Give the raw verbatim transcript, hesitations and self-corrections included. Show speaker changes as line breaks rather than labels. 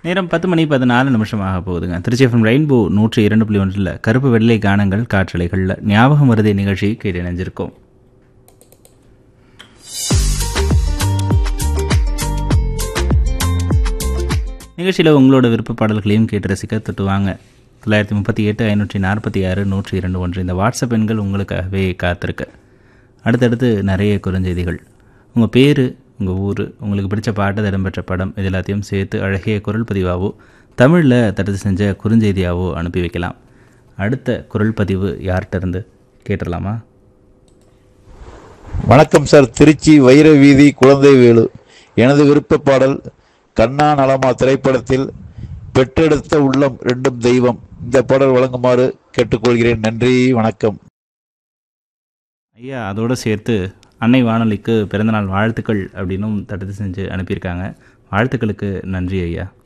நேரம் பத்து மணி பதினாலு நிமிஷமாக போகுதுங்க. திருச்சி எஃப்எம் ரெயின்போ நூற்றி இரண்டு புள்ளி ஒன்றில் கருப்பு வெள்ளை கானங்கள் காற்றலைகளில் ஞாபகம் வருதே நிகழ்ச்சி கேட்டு இணைஞ்சிருக்கோம். நிகழ்ச்சியில் உங்களோட விருப்ப பாடல்களையும் கேட்டு ரசிக்க தொட்டுவாங்க. தொள்ளாயிரத்தி முப்பத்தி எட்டு ஐநூற்றி நாற்பத்தி ஆறு நூற்றி இரண்டு ஒன்று இந்த வாட்ஸ்அப் எண்கள் உங்களுக்காகவே காத்திருக்கு. அடுத்தடுத்து நிறைய குறுஞ்செய்திகள், உங்கள் பேர், உங்கள் ஊர், உங்களுக்கு பிடிச்ச பாட்டு, இடம்பெற்ற படம், இது எல்லாத்தையும் சேர்த்து அழகிய குரல் பதிவாவோ தமிழில் தடுத்து செஞ்ச குறுஞ்செய்தியாவோ அனுப்பி வைக்கலாம். அடுத்த குரல் பதிவு யார்கிட்ட இருந்து கேட்டுடலாமா?
வணக்கம் சார், திருச்சி வைர வீதி குழந்தை வேலு. எனது விருப்ப பாடல் கண்ணா நலமா திரைப்படத்தில் பெற்றெடுத்த உள்ளம் ரெண்டும் தெய்வம். இந்த பாடல் வழங்குமாறு கேட்டுக்கொள்கிறேன். நன்றி, வணக்கம்.
ஐயா, அதோடு சேர்த்து அன்னை வானொலிக்கு பிறந்தநாள் வாழ்த்துக்கள் அப்படின்னும் தடுத்து செஞ்சு அனுப்பியிருக்காங்க. வாழ்த்துக்களுக்கு நன்றி ஐயா.